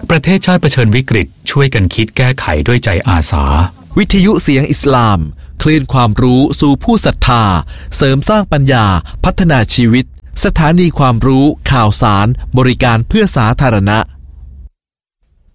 ประเทศชาติเผชิญวิกฤตช่วยกันคิดแก้ไขด้วยใจอาสาวิทยุเสียงอิสลามคลื่นความรู้สู่ผู้ศรัทธาเสริมสร้างปัญญาพัฒนาชีวิตสถานีความรู้ข่าวสารบริการเพื่อสาธารณะ